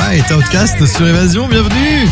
Sia est Outcast sur Évasion, bienvenue.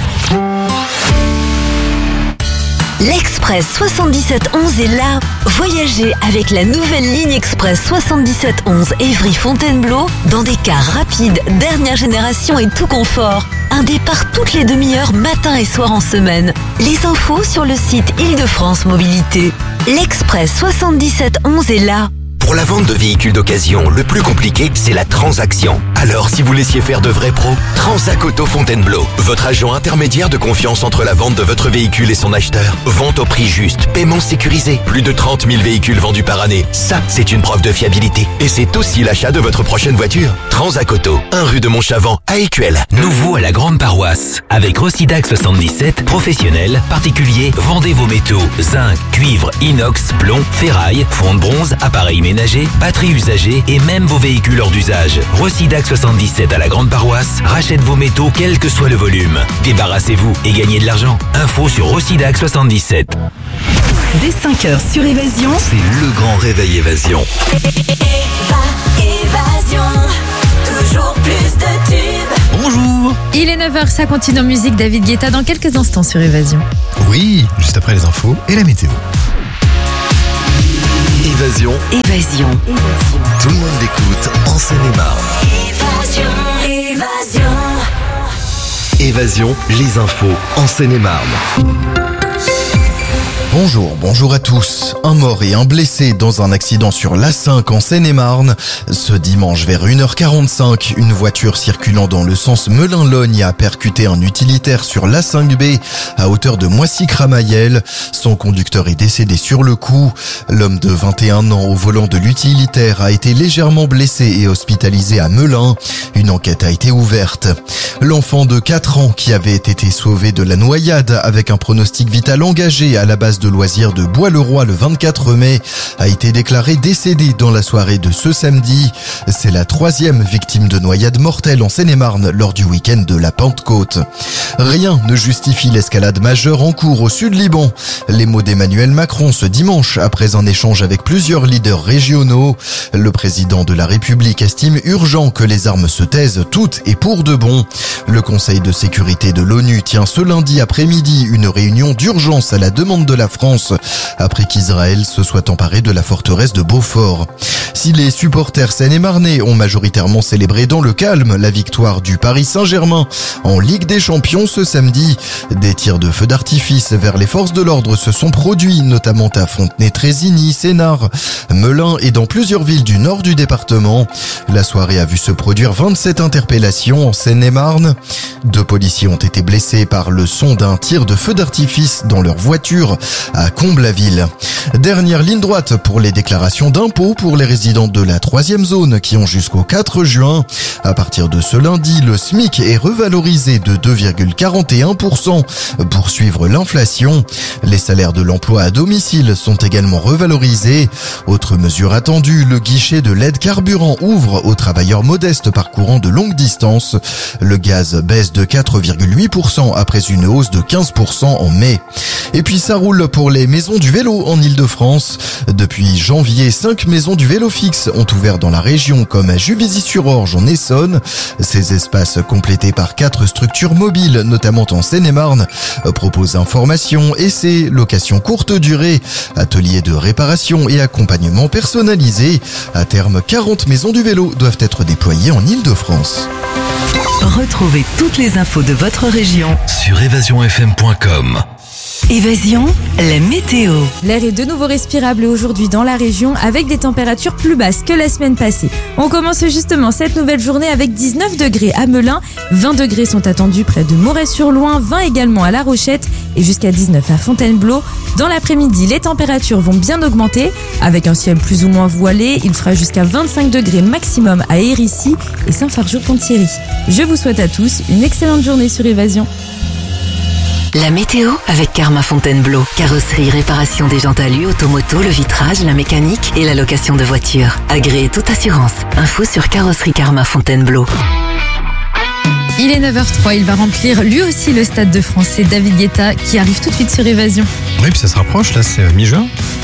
L'Express 7711 est là. Voyagez avec la nouvelle ligne Express 7711 Évry-Fontainebleau dans des cars rapides, dernière génération et tout confort. Un départ toutes les demi-heures, matin et soir en semaine. Les infos sur le site Île-de-France Mobilité. L'Express 7711 est là. Pour la vente de véhicules d'occasion, le plus compliqué, c'est la transaction. Alors, si vous laissiez faire de vrais pros, Transac Auto Fontainebleau, votre agent intermédiaire de confiance entre la vente de votre véhicule et son acheteur. Vente au prix juste, paiement sécurisé, plus de 30 000 véhicules vendus par année. Ça, c'est une preuve de fiabilité. Et c'est aussi l'achat de votre prochaine voiture. Transac Auto, 1 rue de Montchavant, à Écuelle. Nouveau à la Grande Paroisse. Avec Rossidac 77, professionnels, particuliers, vendez vos métaux. Zinc, cuivre, inox, plomb, ferraille, fond de bronze, appareils ménagers, batteries usagées et même vos véhicules hors d'usage. Rossidac 77 à la Grande Paroisse rachète vos métaux quel que soit le volume. Débarrassez-vous et gagnez de l'argent. Info sur Rossidac 77. Dès 5h sur Évasion, C'est le grand réveil Évasion. Évasion, toujours plus de tubes. Bonjour. Il est 9h, ça continue en musique. David Guetta dans quelques instants sur Évasion. Oui, juste après les infos et la météo. Évasion, Évasion. tout le monde l'écoute en Seine-et-Marne. Évasion. Évasion, les infos en Seine-et-Marne. Bonjour à tous. Un mort et un blessé dans un accident sur l'A5 en Seine-et-Marne. Ce dimanche vers 1h45, une voiture circulant dans le sens Melun-Logne a percuté un utilitaire sur l'A5B à hauteur de Moissy-Cramayel. Son conducteur est décédé sur le coup. L'homme de 21 ans au volant de l'utilitaire a été légèrement blessé et hospitalisé à Melun. Une enquête a été ouverte. L'enfant de 4 ans qui avait été sauvé de la noyade avec un pronostic vital engagé à la base de loisirs de Bois-le-Roi le 24 mai a été déclaré décédé dans la soirée de ce samedi. C'est la 3e victime de noyade mortelle en Seine-et-Marne lors du week-end de la Pentecôte. Rien ne justifie l'escalade majeure en cours au Sud-Liban. Les mots d'Emmanuel Macron ce dimanche après un échange avec plusieurs leaders régionaux. Le président de la République estime urgent que les armes se taisent toutes et pour de bon. Le Conseil de sécurité de l'ONU tient ce lundi après-midi une réunion d'urgence à la demande de la France après qu'Israël se soit emparé de la forteresse de Beaufort. Si les supporters seine-et-marnais ont majoritairement célébré dans le calme la victoire du Paris Saint-Germain en Ligue des Champions ce samedi, des tirs de feux d'artifice vers les forces de l'ordre se sont produits, notamment à Fontenay-Trésigny, Sénart, Melun et dans plusieurs villes du nord du département. La soirée a vu se produire 27 interpellations en Seine-et-Marne. 2 policiers ont été blessés par le son d'un tir de feu d'artifice dans leur voiture à Comble-la-Ville. Dernière ligne droite pour les déclarations d'impôts pour les résidents de la 3e zone qui ont jusqu'au 4 juin. À partir de ce lundi, le SMIC est revalorisé de 2,41% pour suivre l'inflation. Les salaires de l'emploi à domicile sont également revalorisés. Autre mesure attendue, le guichet de l'aide carburant ouvre aux travailleurs modestes parcourant de longues distances. Le gaz baisse de 4,8% après une hausse de 15% en mai. Et puis ça roule pour les maisons du vélo en Île-de-France. Depuis janvier, 5 maisons du vélo fixe ont ouvert dans la région comme à Juvisy-sur-Orge en Essonne. Ces espaces complétés par 4 structures mobiles, notamment en Seine-et-Marne, proposent information, essais, location courte durée, ateliers de réparation et accompagnement personnalisé. À terme, 40 maisons du vélo doivent être déployées en Île-de-France. Retrouvez toutes les infos de votre région. Sur évasionfm.com. Évasion, la météo. L'air est de nouveau respirable aujourd'hui dans la région avec des températures plus basses que la semaine passée. On commence justement cette nouvelle journée avec 19 degrés à Melun, 20 degrés sont attendus près de Moret-sur-Loing, 20 également à La Rochette et jusqu'à 19 à Fontainebleau. Dans l'après-midi, les températures vont bien augmenter avec un ciel plus ou moins voilé. Il fera jusqu'à 25 degrés maximum à Hérisy et Saint-Fargeau-Ponthierry. Je vous souhaite à tous une excellente journée sur Évasion. La météo avec Karma Fontainebleau. Carrosserie, réparation des jantes alu, automoto, le vitrage, la mécanique et la location de voitures. Agréé toute assurance. Info sur Carrosserie Karma Fontainebleau. Il est 9h03, il va remplir lui aussi le Stade de France. C'est David Guetta qui arrive tout de suite sur Évasion. Oui, puis ça se rapproche, là c'est mi-juin.